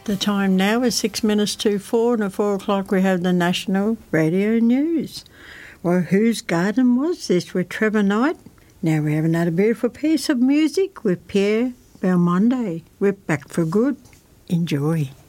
The time now is 6 minutes to 4, and at 4 o'clock we have the National Radio News. Well, whose garden was this with Trevor Knight? Now we have another beautiful piece of music with Pierre Belmondo. We're back for good. Enjoy.